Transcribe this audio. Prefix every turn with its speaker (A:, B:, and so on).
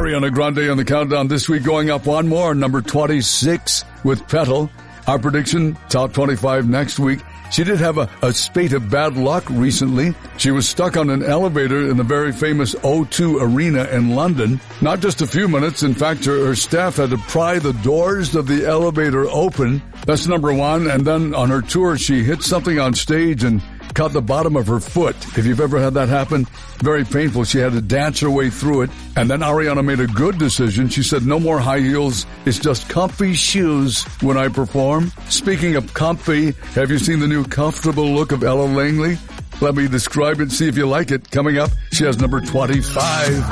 A: Ariana Grande on the countdown this week, going up one more, number 26 with Petal. Our prediction, top 25 next week. She did have a spate of bad luck recently. She was stuck on an elevator in the very famous O2 Arena in London. Not just a few minutes. In fact, her staff had to pry the doors of the elevator open. That's number one. And then on her tour, she hit something on stage and caught the bottom of her foot. If you've ever had that happen, very painful. She had to dance her way through it. And then Ariana made a good decision. She said, no more high heels. It's just comfy shoes when I perform. Speaking of comfy, have you seen the new comfortable look of Ella Langley? Let me describe it, see if you like it. Coming up, she has number 25.